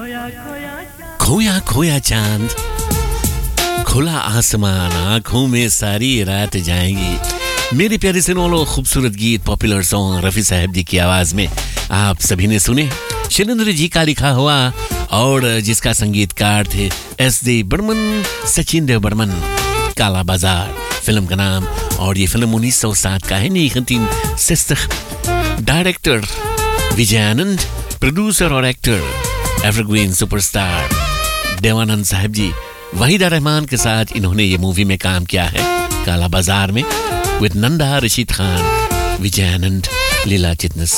खोया खोया चांद, खुला आसमान, आंखों में सारी रात जाएंगी। मेरे प्यारे सुनो लो, खूबसूरत गीत, पॉपुलर सॉन्ग रफी साहब जी की आवाज में आप सभी ने सुने। शैलेंद्र जी का लिखा हुआ और जिसका संगीतकार थे SD बर्मन, सचिन देव बर्मन। काला बाजार फिल्म का नाम, और ये फिल्म 1907 का है, 1960। डायरेक्टर विजय आनंद, प्रोड्यूसर और एक्टर एवरग्रीन सुपरस्टार देवानंद साहब जी। वहीदा रहमान के साथ इन्होंने ये मूवी में काम किया है, काला बाजार में, विद नंदा, रशीद खान, विजय आनंद, लीला चिटनिस।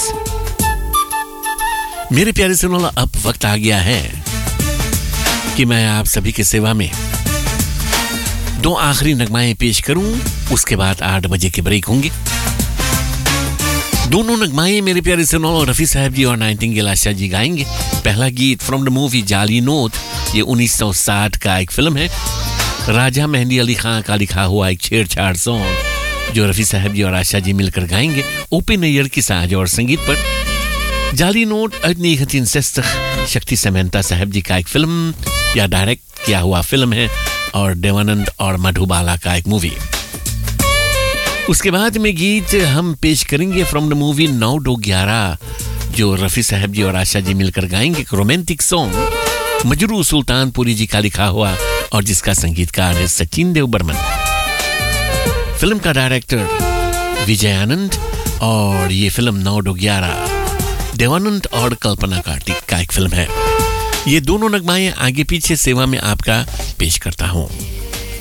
मेरे प्यारे सुनो, अब वक्त आ गया है कि मैं आप सभी की सेवा में 2 आखिरी नगमाएं पेश करूं, उसके बाद 8 बजे के ब्रेक होंगे। दोनों नगमाएं मेरे प्यारे सुनो रफी साहब जी और नाइटिंगेल आशा जी गाएंगे। पहला गीत फ्रॉम द मूवी जाली नोट, ये 1960 का एक फिल्म है। राजा मेहंदी अली खान का लिखा हुआ एक छेड़छाड़ सॉन्ग जो रफी साहब जी और आशा जी मिलकर गाएंगे, ओपी नैयर की साज और संगीत पर। जाली नोट 1960 शक्ति समंता साहब जी का एक फिल्म या डायरेक्ट किया हुआ फिल्म है, और देवानंद और मधुबाला का एक मूवी। उसके बाद में गीत हम पेश करेंगे फ्रॉम द मूवी 9-11, जो रफी साहब जी और आशा जी मिलकर गाएंगे, एक रोमांटिक सॉन्ग मजरू सुल्तानपुरी जी का लिखा हुआ और जिसका संगीतकार है सचिन देव बर्मन। फिल्म का डायरेक्टर विजय आनंद, और ये फिल्म 9-11 देवानंद और कल्पना कार्तिक का एक फिल्म है। ये दोनों नगमाएं आगे पीछे सेवा में आपका पेश करता हूं।